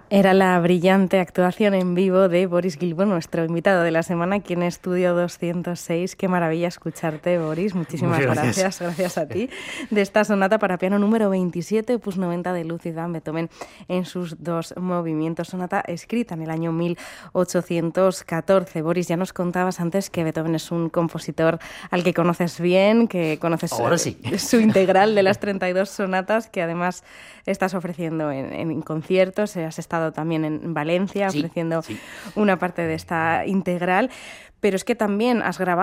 Era la brillante actuación en vivo de Boris Gilmour, nuestro invitado de la semana aquí en Estudio 206. Qué maravilla escucharte, Boris. Muchísimas gracias. Gracias a ti. De esta sonata para piano número 27, opus 90 de Ludwig van Beethoven en sus dos movimientos. Sonata escrita en el año 1814. Boris, ya nos contabas antes que Beethoven es un compositor al que conoces bien, que conoces su integral de las 32 sonatas, que además estás ofreciendo en conciertos. Has estado también en Valencia ofreciendo una parte de esta integral, pero es que también has grabado